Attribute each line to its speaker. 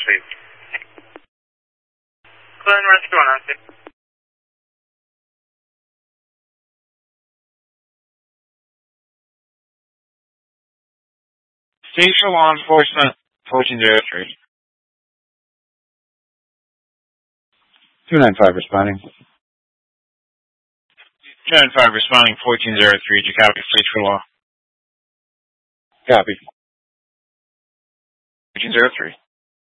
Speaker 1: please. Glen Rescue 106.
Speaker 2: Station Law Enforcement 1403.
Speaker 3: 295 responding.
Speaker 2: 295 responding 1403. Did you copy Station Law?
Speaker 3: Copy.
Speaker 2: 1403.